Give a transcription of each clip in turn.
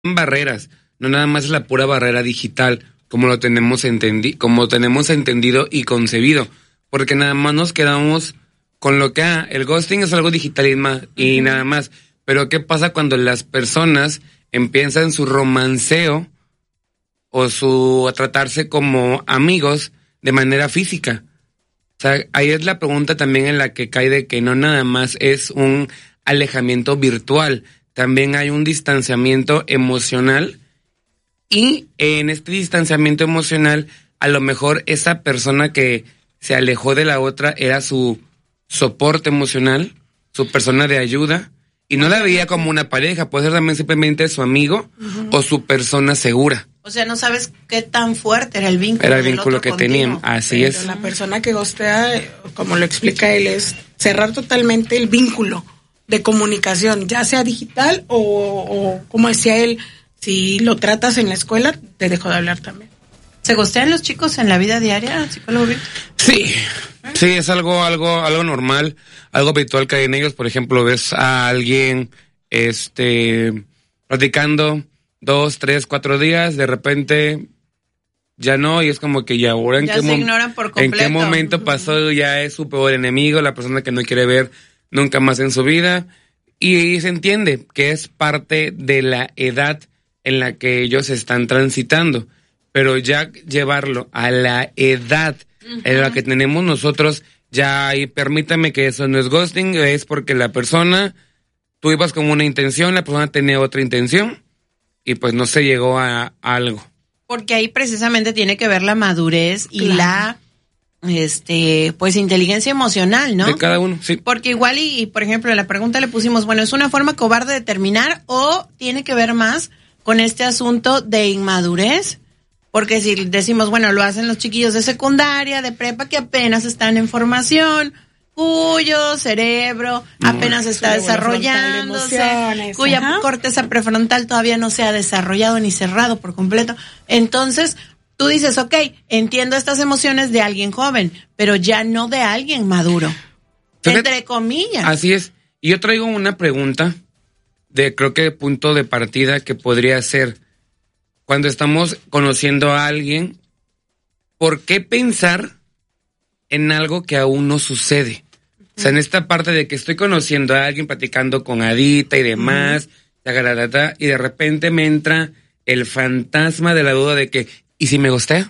barreras, no nada más es la pura barrera digital, como lo tenemos entendido y concebido, porque nada más nos quedamos con lo que el ghosting es algo digital y nada más. Pero ¿qué pasa cuando las personas empiezan su romanceo o a tratarse como amigos de manera física? O sea, ahí es la pregunta también en la que cae de que no nada más es un alejamiento virtual, también hay un distanciamiento emocional, y en este distanciamiento emocional a lo mejor esa persona que se alejó de la otra era su soporte emocional, su persona de ayuda, y no la veía como una pareja, puede ser también simplemente su amigo o su persona segura. O sea, no sabes qué tan fuerte era el vínculo. Era el vínculo que tenían, así Pero es. La persona que ghostea, como lo explica él, es cerrar totalmente el vínculo de comunicación, ya sea digital o como decía él, si lo tratas en la escuela, te dejo de hablar también. ¿Se ghostean los chicos en la vida diaria, psicólogo Víctor? Sí, es algo normal, algo habitual que hay en ellos. Por ejemplo, ves a alguien platicando 2, 3, 4 días, de repente ya no, y es como que ya ahora ya se ignoran por completo. ¿En qué momento pasó? Ya es su peor enemigo, la persona que no quiere ver nunca más en su vida, y se entiende que es parte de la edad en la que ellos están transitando, pero ya llevarlo a la edad en la que tenemos nosotros, ya ahí permítame que eso no es ghosting, es porque la persona, tú ibas con una intención, la persona tenía otra intención, y pues no se llegó a algo. Porque ahí precisamente tiene que ver la madurez y la pues inteligencia emocional, ¿no? De cada uno, sí. Porque igual y por ejemplo en la pregunta le pusimos, bueno, ¿es una forma cobarde de terminar o tiene que ver más con este asunto de inmadurez? Porque si decimos, bueno, lo hacen los chiquillos de secundaria, de prepa, que apenas están en formación, cuyo cerebro apenas está desarrollándose, cuya corteza prefrontal todavía no se ha desarrollado ni cerrado por completo. Entonces, tú dices, ok, entiendo estas emociones de alguien joven, pero ya no de alguien maduro, entre comillas. Así es. Y yo traigo una pregunta creo que punto de partida que podría ser, cuando estamos conociendo a alguien, ¿por qué pensar en algo que aún no sucede? O sea, en esta parte de que estoy conociendo a alguien, platicando con Adita y demás, y de repente me entra el fantasma de la duda de que, ¿y si me gustea?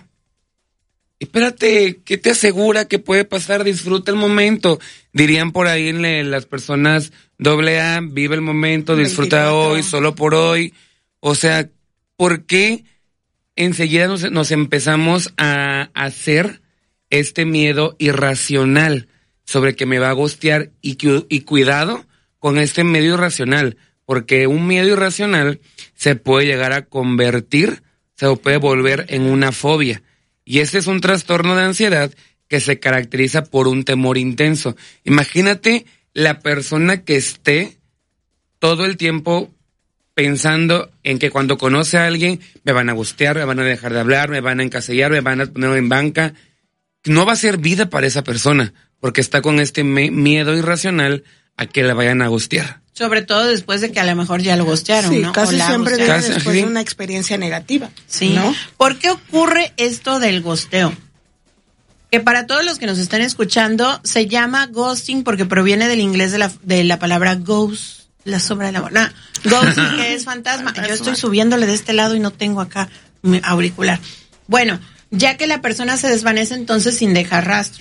Espérate, ¿qué te asegura que puede pasar? Disfruta el momento. Dirían por ahí las personas AA, vive el momento, disfruta hoy, solo por hoy. O sea, ¿por qué enseguida nos empezamos a hacer este miedo irracional sobre que me va a ghostear? Y cuidado con este miedo irracional, porque un miedo irracional se puede llegar a convertir, se puede volver en una fobia. Y este es un trastorno de ansiedad que se caracteriza por un temor intenso. Imagínate la persona que esté todo el tiempo pensando en que cuando conoce a alguien me van a ghostear, me van a dejar de hablar, me van a encasillar, me van a poner en banca. No va a ser vida para esa persona, porque está con este miedo irracional a que la vayan a ghostear. Sobre todo después de que a lo mejor ya lo ghostearon, sí, ¿no? Casi siempre viene después sí. de una experiencia negativa. Sí. ¿No? ¿Por qué ocurre esto del ghosteo? Que para todos los que nos están escuchando, se llama ghosting porque proviene del inglés de la palabra ghost, la sombra de la mano. Ghosting, que es fantasma. Yo estoy subiéndole de este lado y no tengo acá mi auricular. Bueno, ya que la persona se desvanece entonces sin dejar rastro.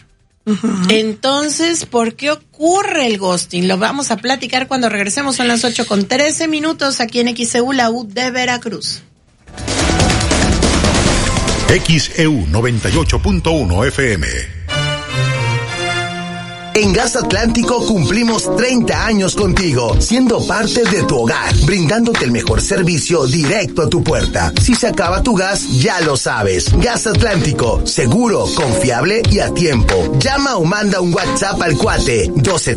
Entonces, ¿por qué ocurre el ghosting? Lo vamos a platicar cuando regresemos. Son las 8:13 aquí en XEU, la U de Veracruz. XEU 98.1 FM. En Gas Atlántico cumplimos 30 años contigo, siendo parte de tu hogar, brindándote el mejor servicio directo a tu puerta. Si se acaba tu gas, ya lo sabes. Gas Atlántico, seguro, confiable y a tiempo. Llama o manda un WhatsApp al cuate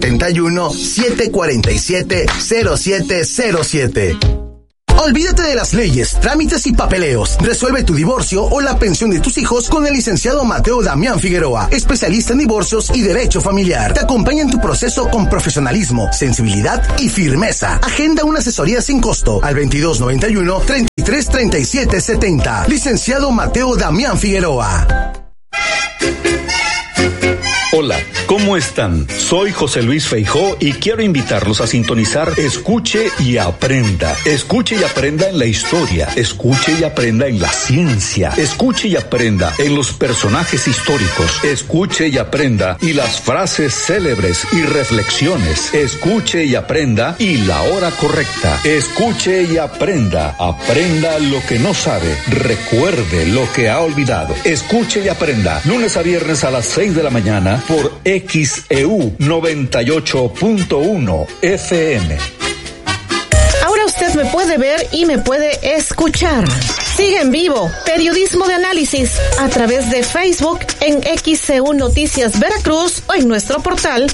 271-747-0707. Olvídate de las leyes, trámites y papeleos. Resuelve tu divorcio o la pensión de tus hijos con el licenciado Mateo Damián Figueroa, especialista en divorcios y derecho familiar. Te acompaña en tu proceso con profesionalismo, sensibilidad y firmeza. Agenda una asesoría sin costo al 2291-30 333770. Licenciado Mateo Damián Figueroa. Hola, ¿cómo están? Soy José Luis Feijó y quiero invitarlos a sintonizar Escuche y Aprenda. Escuche y aprenda en la historia, escuche y aprenda en la ciencia, escuche y aprenda en los personajes históricos, escuche y aprenda y las frases célebres y reflexiones, escuche y aprenda y la hora correcta, escuche y aprenda, aprenda lo que no sabe, recuerde lo que ha olvidado, escuche y aprenda, lunes a viernes a las 6 de la mañana por XEU 98.1 FM. Ahora usted me puede ver y me puede escuchar. Sigue en vivo Periodismo de Análisis a través de Facebook en XEU Noticias Veracruz o en nuestro portal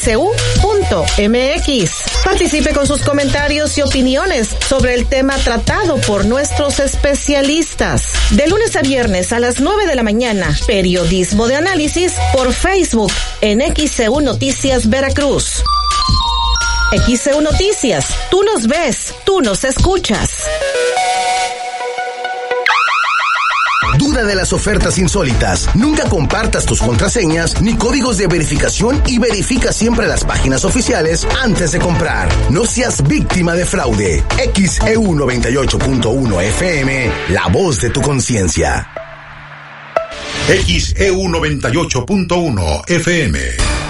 xeu.mx. Participe con sus comentarios y opiniones sobre el tema tratado por nuestros especialistas. De lunes a viernes a las 9 de la mañana, Periodismo de Análisis por Facebook en XEU Noticias Veracruz. XEU Noticias, tú nos ves, tú nos escuchas. Duda de las ofertas insólitas. Nunca compartas tus contraseñas ni códigos de verificación y verifica siempre las páginas oficiales antes de comprar. No seas víctima de fraude. XEU 98.1 FM, la voz de tu conciencia. XEU 98.1 FM.